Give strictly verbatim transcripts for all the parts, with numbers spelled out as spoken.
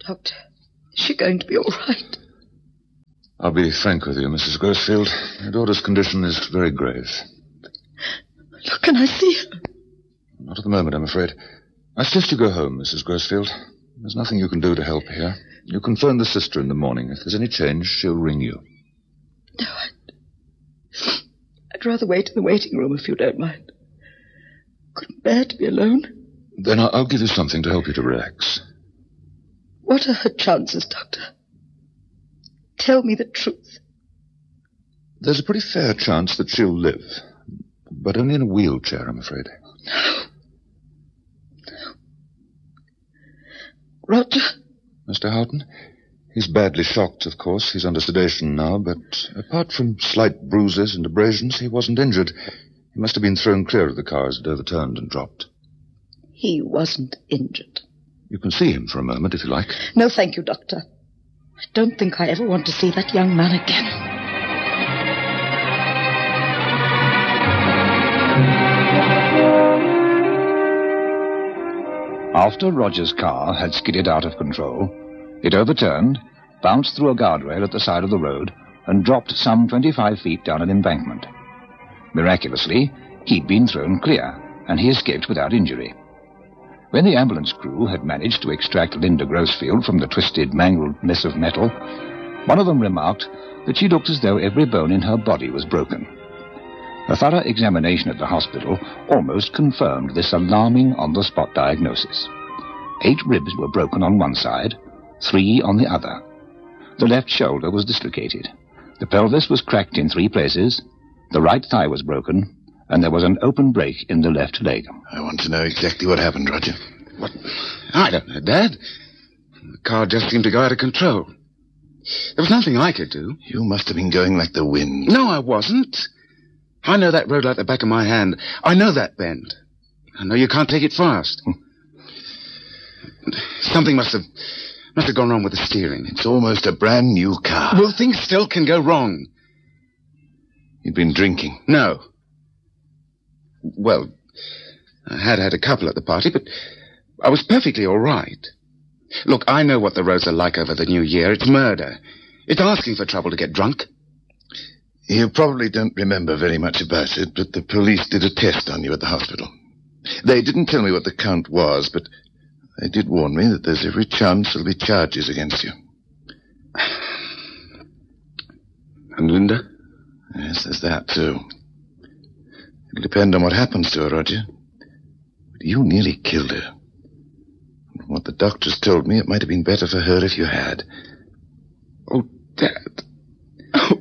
Doctor, is she going to be all right? I'll be frank with you, Missus Grossfield. Your daughter's condition is very grave. Look, can I see her? Not at the moment, I'm afraid. I suggest you go home, Missus Grossfield. There's nothing you can do to help here. You can phone the sister in the morning. If there's any change, she'll ring you. No, I'd... I'd rather wait in the waiting room if you don't mind. Couldn't bear to be alone. Then I'll, I'll give you something to help you to relax. What are her chances, Doctor? Tell me the truth. There's a pretty fair chance that she'll live, but only in a wheelchair, I'm afraid. No. No. Roger? Mister Houghton? He's badly shocked, of course. He's under sedation now, but apart from slight bruises and abrasions, he wasn't injured. He must have been thrown clear of the car as it overturned and dropped. He wasn't injured. You can see him for a moment, if you like. No, thank you, Doctor. I don't think I ever want to see that young man again. After Roger's car had skidded out of control, it overturned, bounced through a guardrail at the side of the road, and dropped some twenty-five feet down an embankment. Miraculously, he'd been thrown clear, and he escaped without injury. When the ambulance crew had managed to extract Linda Grossfield from the twisted, mangled mess of metal, one of them remarked that she looked as though every bone in her body was broken. A thorough examination at the hospital almost confirmed this alarming on-the-spot diagnosis. Eight ribs were broken on one side, three on the other. The left shoulder was dislocated. The pelvis was cracked in three places, the right thigh was broken, and there was an open break in the left leg. I want to know exactly what happened, Roger. What? I don't know, Dad. The car just seemed to go out of control. There was nothing I could do. You must have been going like the wind. No, I wasn't. I know that road like the back of my hand. I know that bend. I know you can't take it fast. Something must have must have gone wrong with the steering. It's almost a brand new car. Well, things still can go wrong. You'd been drinking? No. Well, I had had a couple at the party, but I was perfectly all right. Look, I know what the roads are like over the new year. It's murder. It's asking for trouble to get drunk. You probably don't remember very much about it, but the police did a test on you at the hospital. They didn't tell me what the count was, but they did warn me that there's every chance there'll be charges against you. And Linda? Yes, there's that, too. It'll depend on what happens to her, Roger. But you nearly killed her. From what the doctors told me, it might have been better for her if you had. Oh, Dad. Oh.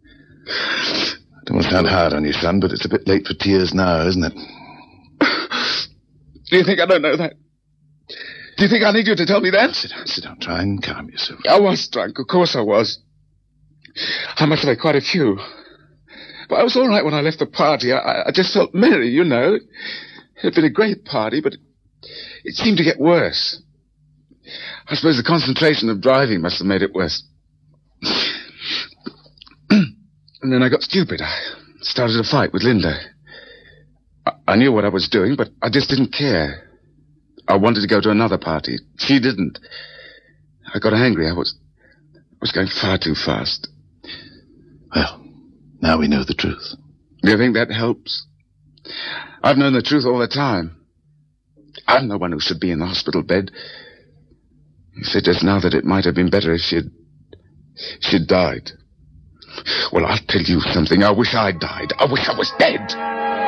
I don't want to sound hard on you, son, but it's a bit late for tears now, isn't it? Do you think I don't know that? Do you think I need you to tell me that? Sit down, sit down. Try and calm yourself. I was drunk. Of course I was. I must have had quite a few. But I was all right when I left the party. I, I just felt merry, you know. It had been a great party, but it, it seemed to get worse. I suppose the concentration of driving must have made it worse. And then I got stupid. I started a fight with Linda. I, I knew what I was doing, but I just didn't care. I wanted to go to another party. She didn't. I got angry. I was, I was going far too fast. Well, now we know the truth. Do you think that helps? I've known the truth all the time. I'm the one who should be in the hospital bed. You said just now that it might have been better if she'd... she'd died. Well, I'll tell you something. I wish I'd died. I wish I was dead.